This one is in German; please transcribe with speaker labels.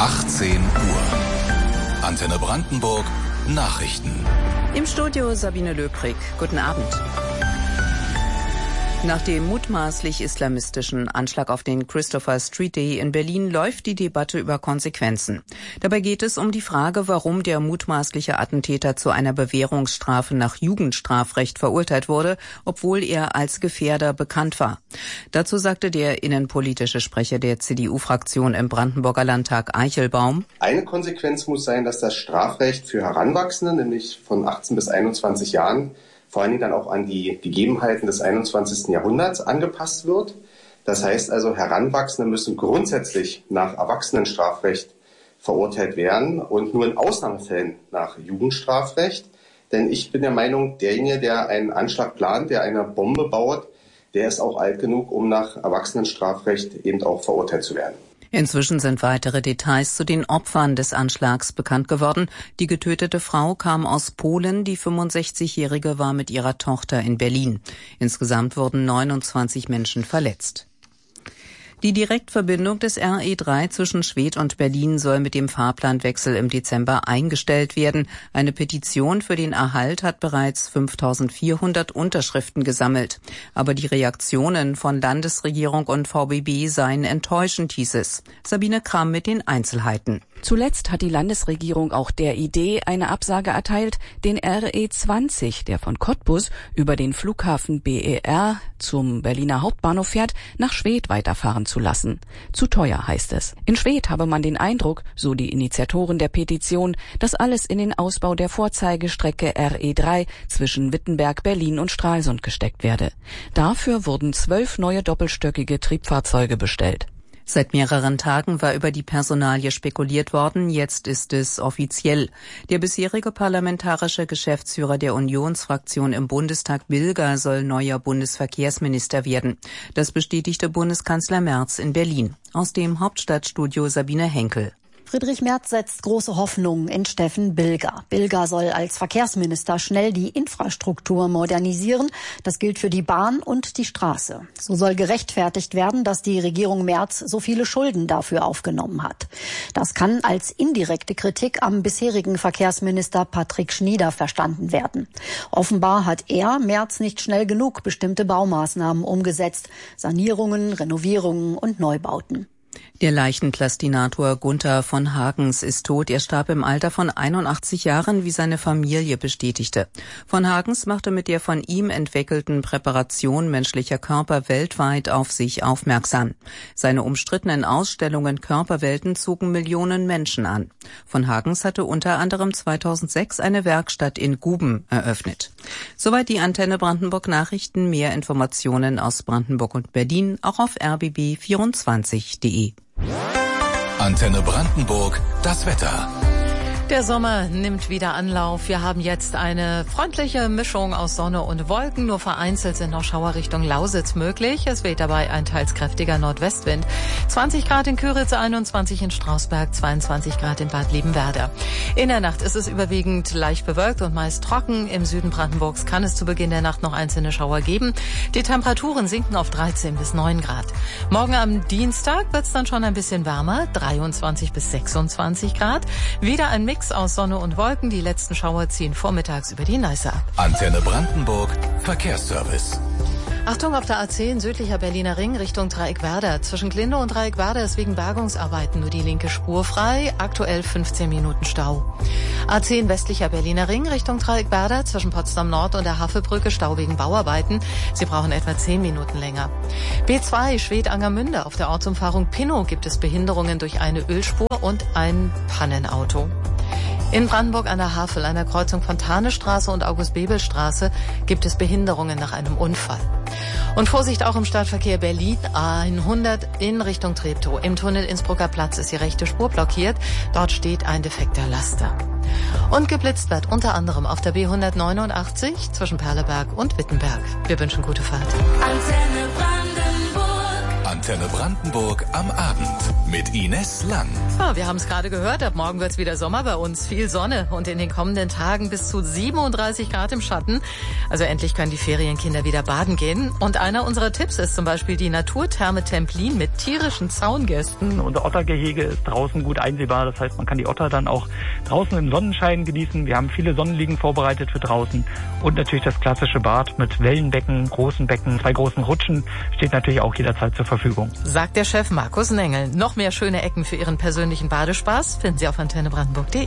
Speaker 1: 18 Uhr. Antenne Brandenburg. Nachrichten.
Speaker 2: Im Studio Sabine Löbrig. Guten Abend. Nach dem mutmaßlich islamistischen Anschlag auf den Christopher Street Day in Berlin läuft die Debatte über Konsequenzen. Dabei geht es um die Frage, warum der mutmaßliche Attentäter zu einer Bewährungsstrafe nach Jugendstrafrecht verurteilt wurde, obwohl er als Gefährder bekannt war. Dazu sagte der innenpolitische Sprecher der CDU-Fraktion im Brandenburger Landtag, Eichelbaum:
Speaker 3: Eine Konsequenz muss sein, dass das Strafrecht für Heranwachsende, nämlich von 18 bis 21 Jahren, vor allen Dingen dann auch an die Gegebenheiten des 21. Jahrhunderts angepasst wird. Das heißt also, Heranwachsende müssen grundsätzlich nach Erwachsenenstrafrecht verurteilt werden und nur in Ausnahmefällen nach Jugendstrafrecht. Denn ich bin der Meinung, derjenige, der einen Anschlag plant, der eine Bombe baut, der ist auch alt genug, um nach Erwachsenenstrafrecht eben auch verurteilt zu werden.
Speaker 2: Inzwischen sind weitere Details zu den Opfern des Anschlags bekannt geworden. Die getötete Frau kam aus Polen, die 65-Jährige war mit ihrer Tochter in Berlin. Insgesamt wurden 29 Menschen verletzt. Die Direktverbindung des RE3 zwischen Schwedt und Berlin soll mit dem Fahrplanwechsel im Dezember eingestellt werden. Eine Petition für den Erhalt hat bereits 5.400 Unterschriften gesammelt. Aber die Reaktionen von Landesregierung und VBB seien enttäuschend, hieß es. Sabine Kramm mit den Einzelheiten.
Speaker 4: Zuletzt hat die Landesregierung auch der Idee eine Absage erteilt, den RE20, der von Cottbus über den Flughafen BER zum Berliner Hauptbahnhof fährt, nach Schwedt weiterfahren zu lassen. Zu teuer, heißt es. In Schwedt habe man den Eindruck, so die Initiatoren der Petition, dass alles in den Ausbau der Vorzeigestrecke RE3 zwischen Wittenberg, Berlin und Stralsund gesteckt werde. Dafür wurden 12 neue doppelstöckige Triebfahrzeuge bestellt.
Speaker 2: Seit mehreren Tagen war über die Personalie spekuliert worden, jetzt ist es offiziell. Der bisherige parlamentarische Geschäftsführer der Unionsfraktion im Bundestag, Bilger, soll neuer Bundesverkehrsminister werden. Das bestätigte Bundeskanzler Merz in Berlin. Aus dem Hauptstadtstudio Sabine Henkel.
Speaker 5: Friedrich Merz setzt große Hoffnungen in Steffen Bilger. Bilger soll als Verkehrsminister schnell die Infrastruktur modernisieren. Das gilt für die Bahn und die Straße. So soll gerechtfertigt werden, dass die Regierung Merz so viele Schulden dafür aufgenommen hat. Das kann als indirekte Kritik am bisherigen Verkehrsminister Patrick Schnieder verstanden werden. Offenbar hat er, Merz, nicht schnell genug bestimmte Baumaßnahmen umgesetzt. Sanierungen, Renovierungen und Neubauten.
Speaker 2: Der Leichenplastinator Gunther von Hagens ist tot. Er starb im Alter von 81 Jahren, wie seine Familie bestätigte. Von Hagens machte mit der von ihm entwickelten Präparation menschlicher Körper weltweit auf sich aufmerksam. Seine umstrittenen Ausstellungen Körperwelten zogen Millionen Menschen an. Von Hagens hatte unter anderem 2006 eine Werkstatt in Guben eröffnet. Soweit die Antenne Brandenburg Nachrichten. Mehr Informationen aus Brandenburg und Berlin auch auf rbb24.de.
Speaker 1: Antenne Brandenburg, das Wetter.
Speaker 6: Der Sommer nimmt wieder Anlauf. Wir haben jetzt eine freundliche Mischung aus Sonne und Wolken. Nur vereinzelt sind noch Schauer Richtung Lausitz möglich. Es weht dabei ein teils kräftiger Nordwestwind. 20 Grad in Küritz, 21 in Strausberg, 22 Grad in Bad Liebenwerda. In der Nacht ist es überwiegend leicht bewölkt und meist trocken. Im Süden Brandenburgs kann es zu Beginn der Nacht noch einzelne Schauer geben. Die Temperaturen sinken auf 13 bis 9 Grad. Morgen am Dienstag wird es dann schon ein bisschen wärmer, 23 bis 26 Grad. Wieder ein Mix aus Sonne und Wolken. Die letzten Schauer ziehen vormittags über die Neiße ab.
Speaker 1: Antenne Brandenburg, Verkehrsservice.
Speaker 6: Achtung, auf der A10 südlicher Berliner Ring Richtung Dreieckwerder. Zwischen Glinde und Dreieckwerder ist wegen Bergungsarbeiten nur die linke Spur frei. Aktuell 15 Minuten Stau. A10 westlicher Berliner Ring Richtung Dreieckwerder. Zwischen Potsdam Nord und der Havelbrücke Stau wegen Bauarbeiten. Sie brauchen etwa 10 Minuten länger. B2 Schwedt-Angermünde. Auf der Ortsumfahrung Pinnow gibt es Behinderungen durch eine Ölspur und ein Pannenauto. In Brandenburg an der Havel, an der Kreuzung Fontanestraße und August-Bebel-Straße, gibt es Behinderungen nach einem Unfall. Und Vorsicht auch im Stadtverkehr Berlin, A100 in Richtung Treptow. Im Tunnel Innsbrucker Platz ist die rechte Spur blockiert. Dort steht ein defekter Laster. Und geblitzt wird unter anderem auf der B189 zwischen Perleberg und Wittenberg. Wir wünschen gute Fahrt.
Speaker 1: Antenne Antenne Brandenburg am Abend mit Ines Lang.
Speaker 6: Ja, wir haben es gerade gehört, ab morgen wird es wieder Sommer bei uns. Viel Sonne und in den kommenden Tagen bis zu 37 Grad im Schatten. Also endlich können die Ferienkinder wieder baden gehen. Und einer unserer Tipps ist zum Beispiel die Naturtherme Templin mit tierischen Zaungästen.
Speaker 7: Unser Ottergehege ist draußen gut einsehbar. Das heißt, man kann die Otter dann auch draußen im Sonnenschein genießen. Wir haben viele Sonnenliegen vorbereitet für draußen. Und natürlich das klassische Bad mit Wellenbecken, großen Becken, 2 großen Rutschen steht natürlich auch jederzeit zur Verfügung.
Speaker 6: Sagt der Chef Markus Nengel. Noch mehr schöne Ecken für Ihren persönlichen Badespaß finden Sie auf antennebrandenburg.de.